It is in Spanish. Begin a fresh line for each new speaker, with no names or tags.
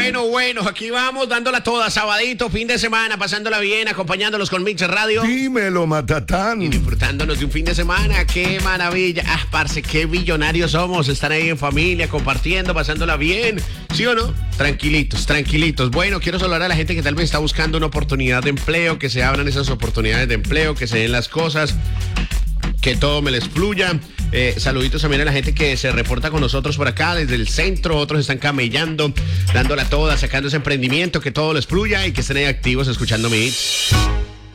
Bueno, aquí vamos dándola toda, sabadito, fin de semana, pasándola bien, acompañándolos con Mix Radio.
Dímelo, Matatán.
Y disfrutándonos de un fin de semana, qué maravilla. Parce, qué billonarios somos, están ahí en familia, compartiendo, pasándola bien, ¿sí o no? Tranquilitos. Bueno, quiero saludar a la gente que tal vez está buscando una oportunidad de empleo, que se abran esas oportunidades de empleo, que se den las cosas, que todo me les fluya. Saluditos también a la gente que se reporta con nosotros por acá desde el centro, otros están camellando, dándola toda, sacando ese emprendimiento, que todo les fluya y que estén ahí activos escuchando Mix.